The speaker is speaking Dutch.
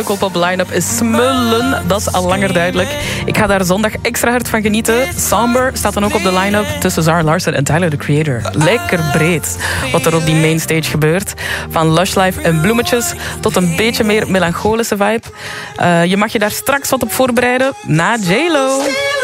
Op line-up is smullen, dat is al langer duidelijk. Ik ga daar zondag extra hard van genieten. Somber staat dan ook op de line-up tussen Zara Larsson en Tyler, the Creator. Lekker breed wat er op die mainstage gebeurt. Van Lush Life en bloemetjes tot een beetje meer melancholische vibe. Je mag je daar straks wat op voorbereiden na J-Lo.